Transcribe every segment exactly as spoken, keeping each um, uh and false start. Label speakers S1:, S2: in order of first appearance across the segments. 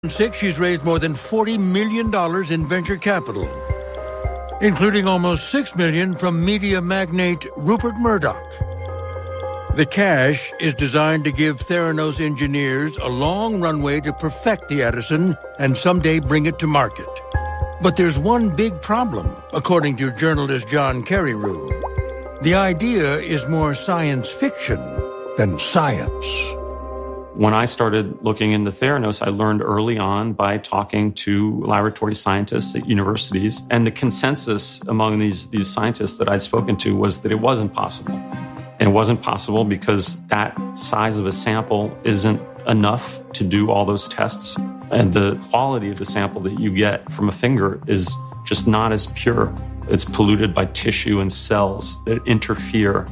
S1: Six, she's raised more than forty million dollars in venture capital, including almost six million dollars from media magnate Rupert Murdoch. The cash is designed to give Theranos engineers a long runway to perfect the Edison and someday bring it to market. But there's one big problem, according to journalist John Carreyrou. The idea is more science fiction than science.
S2: When I started looking into Theranos, I learned early on by talking to laboratory scientists at universities. And the consensus among these, these scientists that I'd spoken to was that it wasn't possible. And it wasn't possible because that size of a sample isn't enough to do all those tests. And the quality of the sample that you get from a finger is just not as pure. It's polluted by tissue and cells that interfere.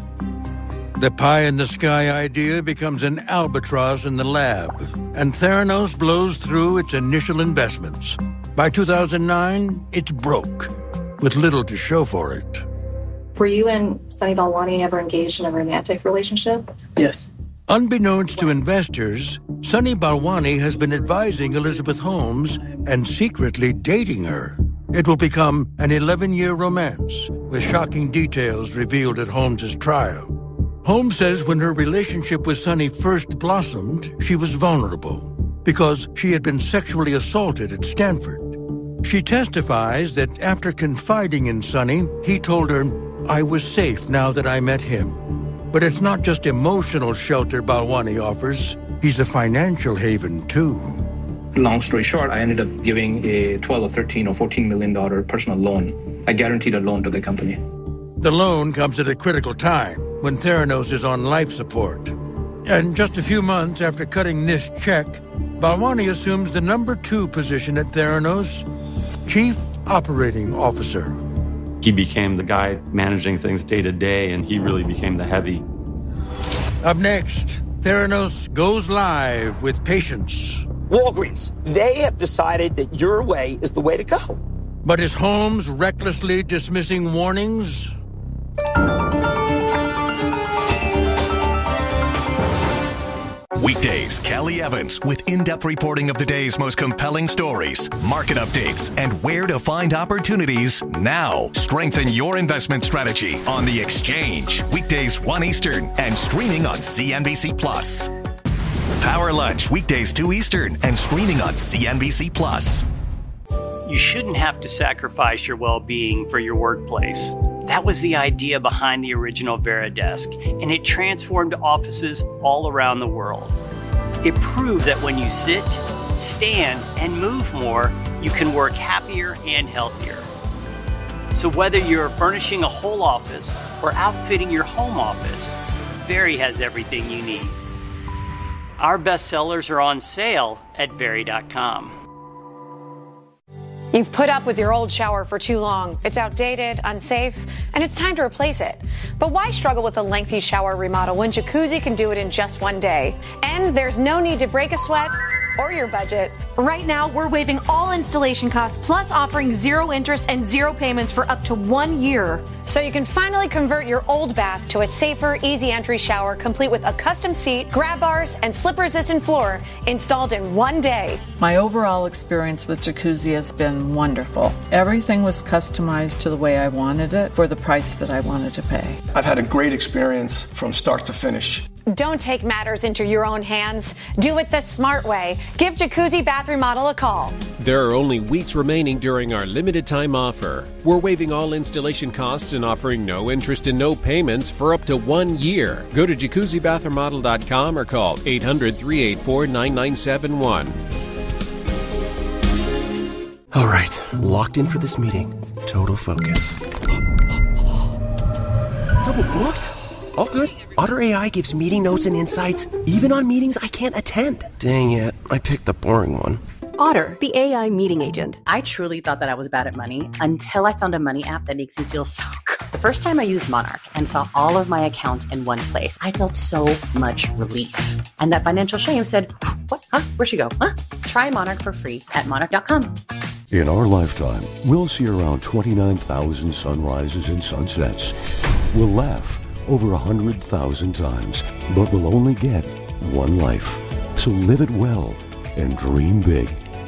S1: The pie-in-the-sky idea becomes an albatross in the lab, and Theranos blows through its initial investments. By two thousand nine, it's broke, with little to show for it.
S3: Were you and Sunny Balwani ever engaged in a romantic relationship?
S4: Yes.
S1: Unbeknownst to investors, Sunny Balwani has been advising Elizabeth Holmes and secretly dating her. It will become an eleven-year romance, with shocking details revealed at Holmes' trial. Holmes says when her relationship with Sunny first blossomed, she was vulnerable because she had been sexually assaulted at Stanford. She testifies that after confiding in Sunny, he told her, "I was safe now that I met him." But it's not just emotional shelter Balwani offers. He's a financial haven, too.
S5: Long story short, I ended up giving a twelve or thirteen or fourteen million dollars personal loan. I guaranteed a loan to the company.
S1: The loan comes at a critical time when Theranos is on life support. And just a few months after cutting this check, Balwani assumes the number two position at Theranos, Chief Operating Officer.
S2: He became the guy managing things day to day, and he really became the heavy.
S1: Up next, Theranos goes live with patients.
S6: Walgreens, they have decided that your way is the way to go.
S1: But is Holmes recklessly dismissing warnings?
S7: Weekdays, Kelly Evans with in-depth reporting of the day's most compelling stories, market updates, and where to find opportunities now. Strengthen your investment strategy on The Exchange. Weekdays one Eastern and streaming on C N B C Plus. Power Lunch, weekdays two Eastern and streaming on C N B C Plus.
S8: You shouldn't have to sacrifice your well-being for your workplace. That was the idea behind the original Veridesk, and it transformed offices all around the world. It proved that when you sit, stand, and move more, you can work happier and healthier. So whether you're furnishing a whole office or outfitting your home office, Veri has everything you need. Our best sellers are on sale at Veri dot com.
S9: You've put up with your old shower for too long. It's outdated, unsafe, and it's time to replace it. But why struggle with a lengthy shower remodel when Jacuzzi can do it in just one day? And there's no need to break a sweat or your budget.
S10: Right now, we're waiving all installation costs, plus offering zero interest and zero payments for up to one year.
S9: So you can finally convert your old bath to a safer, easy entry shower, complete with a custom seat, grab bars, and slip-resistant floor installed in one day.
S11: My overall experience with Jacuzzi has been wonderful. Everything was customized to the way I wanted it for the price that I wanted to pay.
S12: I've had a great experience from start to finish.
S9: Don't take matters into your own hands. Do it the smart way. Give Jacuzzi Bath Remodel a call.
S13: There are only weeks remaining during our limited time offer. We're waiving all installation costs and offering no interest and no payments for up to one year. Go to jacuzzi bath remodel dot com or call eight hundred, three eight four, nine nine seven one.
S14: All right, locked in for this meeting. Total focus. Double booked? All good. Otter A I gives meeting notes and insights, even on meetings I can't attend. Dang it, I picked the boring one.
S15: Otter, the A I meeting agent.
S16: I truly thought that I was bad at money until I found a money app that makes me feel so good. The first time I used Monarch and saw all of my accounts in one place, I felt so much relief. And that financial shame said, what? Huh? Where'd she go? Huh? Try Monarch for free at monarch dot com.
S17: In our lifetime, we'll see around twenty-nine thousand sunrises and sunsets. We'll laugh over one hundred thousand times, but we'll only get one life. So live it well and dream big.